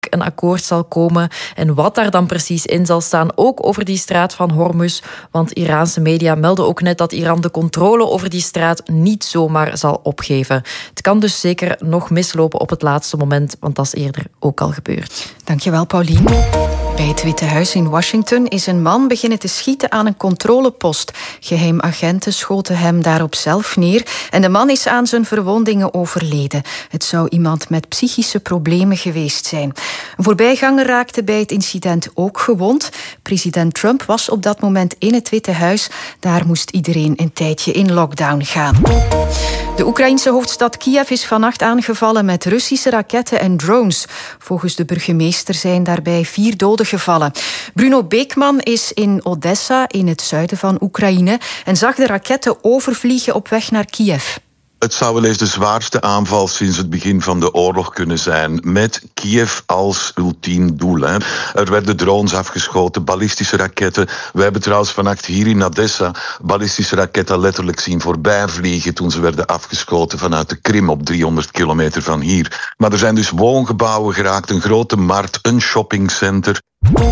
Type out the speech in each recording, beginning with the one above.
een akkoord zal komen. En wat daar dan precies in zal staan, ook over die straat van Hormuz. Want Iraanse media melden ook net dat Iran de controle over die straat niet zomaar zal opgeven. Het kan dus zeker nog mislopen op het laatste moment, want dat is eerder ook al gebeurd. Dankjewel, Paulien. Bij het Witte Huis in Washington is een man beginnen te schieten aan een controlepost. Geheim agenten schoten hem daarop zelf neer en de man is aan zijn verwondingen overleden. Het zou iemand met psychische problemen geweest zijn. Een voorbijganger raakte bij het incident ook gewond. President Trump was op dat moment in het Witte Huis. Daar moest iedereen een tijdje in lockdown gaan. De Oekraïense hoofdstad Kiev is vannacht aangevallen met Russische raketten en drones. Volgens de burgemeester zijn daarbij 4 doden gevallen. Bruno Beekman is in Odessa, in het zuiden van Oekraïne, en zag de raketten overvliegen op weg naar Kiev. Het zou wel eens de zwaarste aanval sinds het begin van de oorlog kunnen zijn, met Kiev als ultiem doel. Er werden drones afgeschoten, ballistische raketten. We hebben trouwens vannacht hier in Odessa ballistische raketten letterlijk zien voorbijvliegen toen ze werden afgeschoten vanuit de Krim op 300 kilometer van hier. Maar er zijn dus woongebouwen geraakt, een grote markt, een shoppingcenter.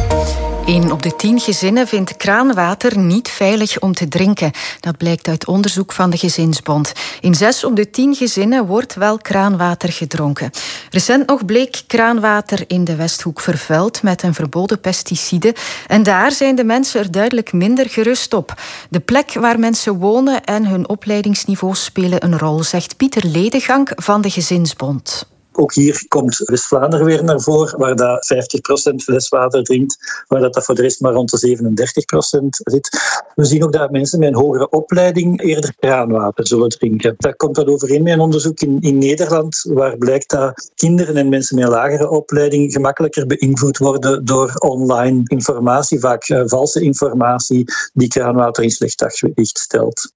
1 op de 10 gezinnen vindt kraanwater niet veilig om te drinken. Dat blijkt uit onderzoek van de Gezinsbond. In 6 op de 10 gezinnen wordt wel kraanwater gedronken. Recent nog bleek kraanwater in de Westhoek vervuild met een verboden pesticide. En daar zijn de mensen er duidelijk minder gerust op. De plek waar mensen wonen en hun opleidingsniveau spelen een rol, zegt Pieter Ledegank van de Gezinsbond. Ook hier komt West-Vlaanderen weer naar voren, waar dat 50% fleswater drinkt, waar dat voor de rest maar rond de 37% zit. We zien ook dat mensen met een hogere opleiding eerder kraanwater zullen drinken. Dat komt dat overeen met een onderzoek in Nederland, waar blijkt dat kinderen en mensen met een lagere opleiding gemakkelijker beïnvloed worden door online informatie, vaak valse informatie, die kraanwater in slecht daglicht stelt.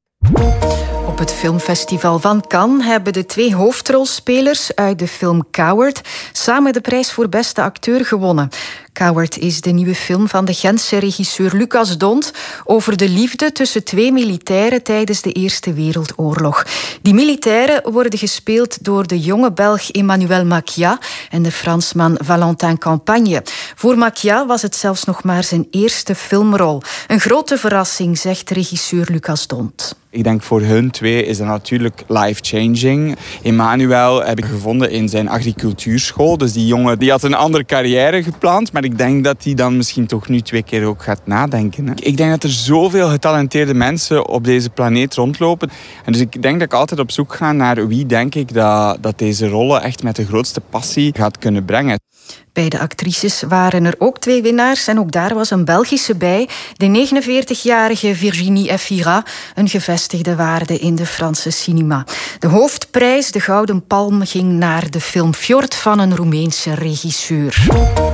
Op het filmfestival van Cannes hebben de 2 hoofdrolspelers uit de film Coward samen de prijs voor beste acteur gewonnen. Coward is de nieuwe film van de Gentse regisseur Lucas D'Hondt over de liefde tussen 2 militairen tijdens de Eerste Wereldoorlog. Die militairen worden gespeeld door de jonge Belg Emmanuel Macia en de Fransman Valentin Campagne. Voor Macia was het zelfs nog maar zijn eerste filmrol. Een grote verrassing, zegt regisseur Lucas D'Hondt. Ik denk voor hun 2 is dat natuurlijk life-changing. Emmanuel heb ik gevonden in zijn agricultuurschool. Dus die jongen die had een andere carrière gepland. Maar ik denk dat hij dan misschien toch nu 2 keer ook gaat nadenken. Ik denk dat er zoveel getalenteerde mensen op deze planeet rondlopen. En dus ik denk dat ik altijd op zoek ga naar wie denk ik dat deze rollen echt met de grootste passie gaat kunnen brengen. Bij de actrices waren er ook 2 winnaars en ook daar was een Belgische bij. De 49-jarige Virginie Efira, een gevestigde waarde in de Franse cinema. De hoofdprijs, de Gouden Palm, ging naar de film Fjord van een Roemeense regisseur.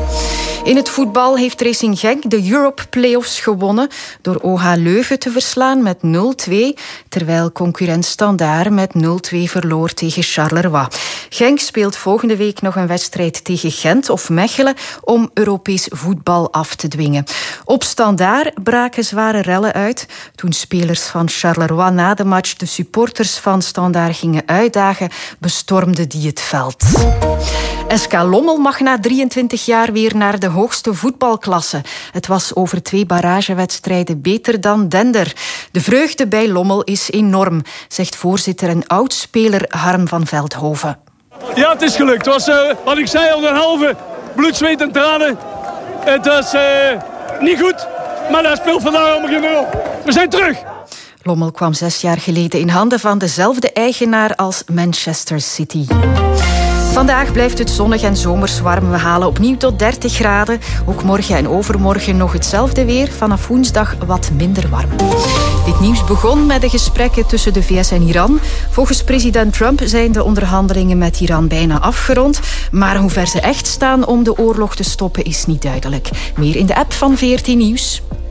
In het voetbal heeft Racing Genk de Europe Playoffs gewonnen door OH Leuven te verslaan met 0-2, terwijl concurrent Standaard met 0-2 verloor tegen Charleroi. Genk speelt volgende week nog een wedstrijd tegen Gent of Mechelen om Europees voetbal af te dwingen. Op Standaard braken zware rellen uit toen spelers van Charleroi na de match de supporters van Standaard gingen uitdagen, bestormden die het veld. SK Lommel mag na 23 jaar weer naar de hoogste voetbalklasse. Het was over 2 barragewedstrijden beter dan Dender. De vreugde bij Lommel is enorm, zegt voorzitter en oudspeler Harm van Veldhoven. Ja, het is gelukt. Het was wat ik zei, onder een halve bloed, zweet en tranen. Het was niet goed, maar dat speelt vandaag allemaal geen rol. We zijn terug. Lommel kwam 6 jaar geleden in handen van dezelfde eigenaar als Manchester City. Vandaag blijft het zonnig en zomers warm. We halen opnieuw tot 30 graden. Ook morgen en overmorgen nog hetzelfde weer. Vanaf woensdag wat minder warm. Dit nieuws begon met de gesprekken tussen de VS en Iran. Volgens president Trump zijn de onderhandelingen met Iran bijna afgerond. Maar hoe ver ze echt staan om de oorlog te stoppen is niet duidelijk. Meer in de app van VRT Nieuws.